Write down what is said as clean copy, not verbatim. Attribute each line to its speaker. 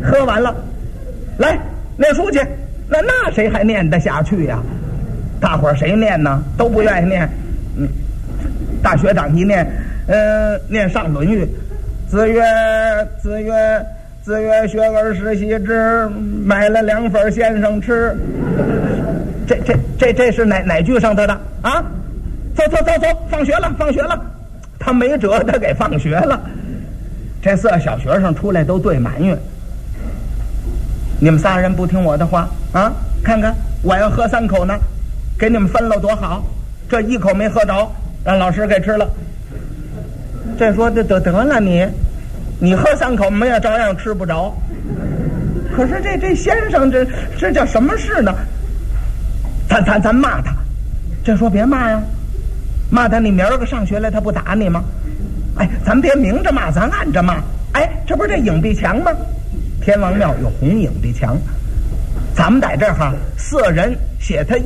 Speaker 1: 喝完了，来念书去。那谁还念得下去呀？大伙儿谁念呢？都不愿意念。大学长一念，念上《论语》，子曰学而时习之，买了2份先生吃。这是哪句上头的啊？走，放学了。他没辙，他给放学了。这4个小学生出来都对埋怨：你们仨人不听我的话啊！看看我要喝3口呢，给你们分了多好，这1口没喝着，让老师给吃了。这说得了，你喝3口，我们也照样吃不着。可是这先生这叫什么事呢？咱骂他。这说别骂呀，骂他你明儿个上学来他不打你吗？哎，咱别明着骂，咱暗着骂。哎，这不是这影壁墙吗？天王庙有红影壁墙，咱们在这儿4人写他